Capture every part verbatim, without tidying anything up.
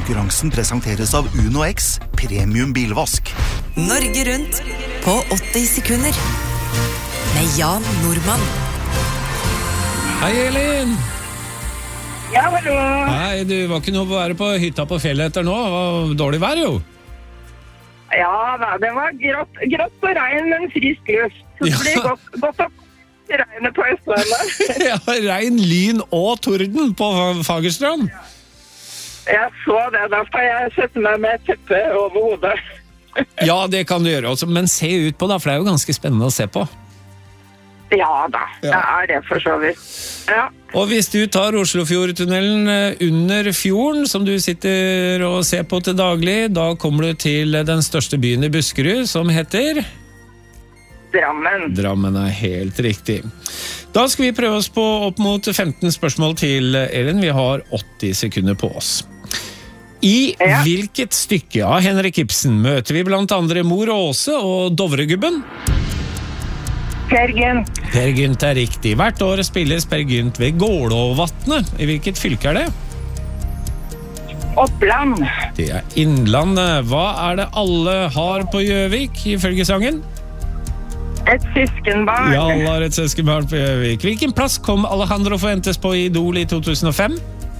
Konkurransen presenteres av Uno X Premium Bilvask. Norge rundt på åtti sekunder. Med Jan Normann. Hei, Elin! Ja, hallo. Hei, du var ikke noe å være på hytta på fjellet etter nå. Det var dårlig vær, jo. Ja, det var grått, grått og regn, men frisk luft. Så det blir godt, godt opp til regnet på Østlandet. Ja, regn, lyn og torden på Fagerstrand. Jeg så det, da får jeg sette meg med et teppe over hodet. Ja, det kan du gjøre også, men se ut på da, for det er jo ganske spennende å se på. Ja da, det er det for så vidt. Ja. Og hvis du tar Oslofjordtunnelen under fjorden, som du sitter og ser på til daglig, da kommer du til den største byen i Buskerud, som heter... Drammen. Drammen er helt riktig. Da skal vi prøve oss på opp mot femten spørsmål til Elin. Vi har åtti sekunder på oss. I ja. hvilket stykke av Henrik Ibsen møter vi blant andre Mor Åse og Dovregubben? Per Gynt. Per Gynt er riktig. Hvert år spilles Per Gynt ved Gålåvatnet. I hvilket fylke er det? Oppland. Det er Innlandet. Hva er det alle har på Gjøvik, ifølge sangen? Et søskenbarn. Ja, alle har et søskenbarn på Gjøvik. Hvilken plass kom Alejandro Fuentes på Idol i to tusen og fem?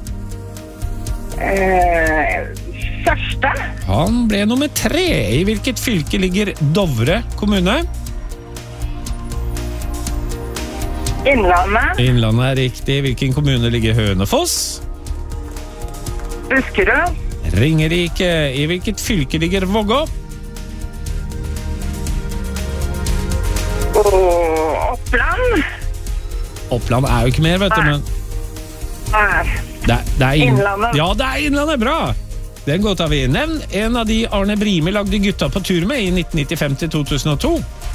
Eh, første. Han ble nummer tre. I hvilket fylke ligger Dovre kommune? Innlandet. Innlandet er riktig. Hvilken kommune ligger Hønefoss? Buskerud. Ringerike. I hvilket fylke ligger Vågå? Og Oppland. Oppland er jo ikke mer, vet du, men... Nei. Det er, det er inn... Innlandet. Ja, det er Innlandet, bra! Den går tar vi. Nevn en av de Arne Brimi lagde Gutta på tur med i nitten nittifem til to tusen og to.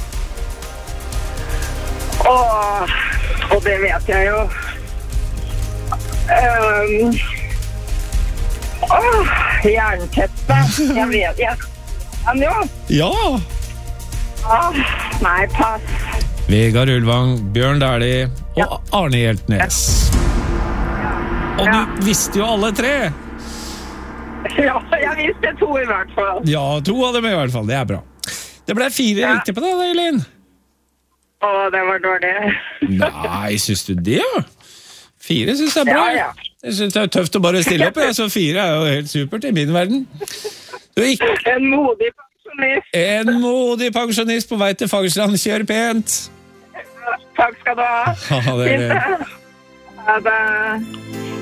Åh, og det vet jeg jo. Um, åh, jernteppe. Jeg vet, jeg kan jo. Ja! Åh, nei, pass. Vegard Ulvang, Bjørn Dæhlie og Ja. Arne Hjeltnes. Og Ja. du visste jo alle tre! Ja, jeg visste to i hvert fall. Ja, to av dem i hvert fall. Det er bra. Det ble fire Ja. riktig på deg, Elin. Åh, det var dårlig. Nei, synes du det? Fire synes jeg er bra. Ja, ja. Jeg synes det er tøft å bare stille opp, ja, så fire er jo helt supert i min verden. Du er ikke En modig pensjonist. en modig pensjonist på vei til Fagerstrand. Kjør pent! Takk skal du ha. Ha det. Fint. Ha det.